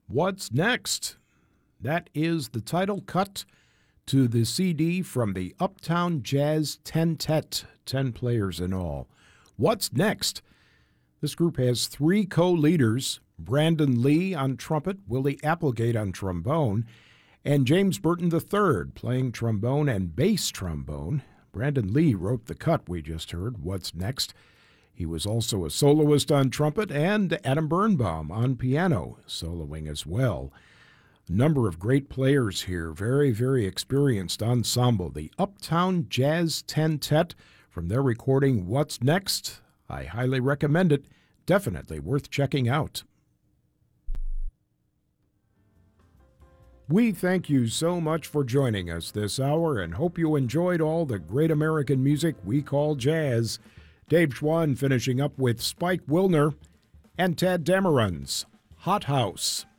What's Next? That is the title cut to the CD from the Uptown Jazz Tentet, 10 players in all. What's Next? This group has 3 co-leaders, Brandon Lee on trumpet, Willie Applegate on trombone, and James Burton III playing trombone and bass trombone. Brandon Lee wrote the cut we just heard, What's Next? He was also a soloist on trumpet, and Adam Birnbaum on piano, soloing as well. A number of great players here, very, very experienced ensemble. The Uptown Jazz Tentet from their recording What's Next? I highly recommend it. Definitely worth checking out. We thank you so much for joining us this hour and hope you enjoyed all the great American music we call jazz. Dave Schwann finishing up with Spike Wilner and Tad Dameron's Hot House.